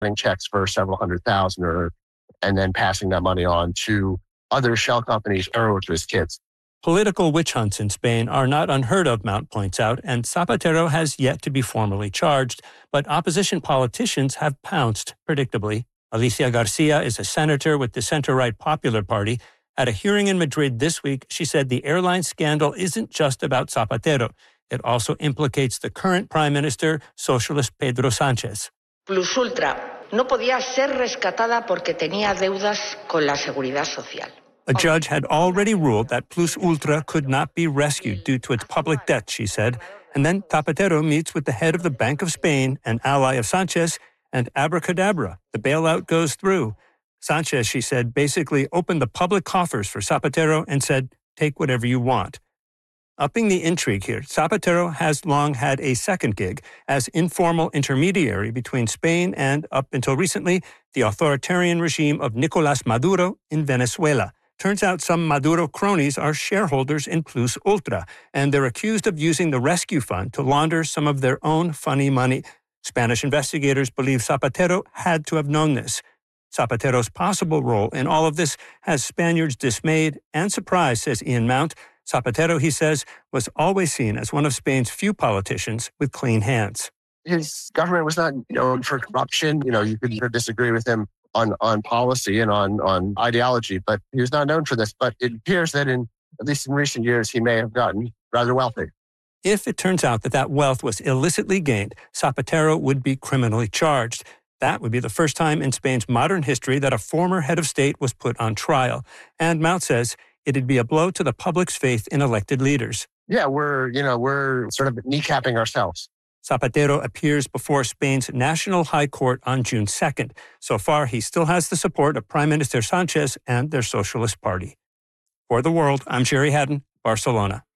writing checks for several hundred thousand and then passing that money on to other shell companies or to his kids. Political witch hunts in Spain are not unheard of, Mount points out, and Zapatero has yet to be formally charged, but opposition politicians have pounced, predictably. Alicia Garcia is a senator with the center-right Popular Party. At a hearing in Madrid this week, she said the airline scandal isn't just about Zapatero. It also implicates the current prime minister, socialist Pedro Sánchez. Plus Ultra no podía ser rescatada porque tenía deudas con la Seguridad Social. A judge had already ruled that Plus Ultra could not be rescued due to its public debt, she said. And then Zapatero meets with the head of the Bank of Spain, an ally of Sánchez, and abracadabra, the bailout goes through. Sánchez, she said, basically opened the public coffers for Zapatero and said, take whatever you want. Upping the intrigue here, Zapatero has long had a second gig as informal intermediary between Spain and, up until recently, the authoritarian regime of Nicolás Maduro in Venezuela. Turns out some Maduro cronies are shareholders in Plus Ultra, and they're accused of using the rescue fund to launder some of their own funny money. Spanish investigators believe Zapatero had to have known this. Zapatero's possible role in all of this has Spaniards dismayed and surprised, says Ian Mount. Zapatero, he says, was always seen as one of Spain's few politicians with clean hands. His government was not known for corruption. You could disagree with him on policy and on ideology, but he was not known for this. But it appears that at least in recent years, he may have gotten rather wealthy. If it turns out that wealth was illicitly gained, Zapatero would be criminally charged. That would be the first time in Spain's modern history that a former head of state was put on trial. And Mount says it'd be a blow to the public's faith in elected leaders. Yeah, we're sort of kneecapping ourselves. Zapatero appears before Spain's National High Court on June 2nd. So far, he still has the support of Prime Minister Sánchez and their Socialist Party. For The World, I'm Jerry Haddon, Barcelona.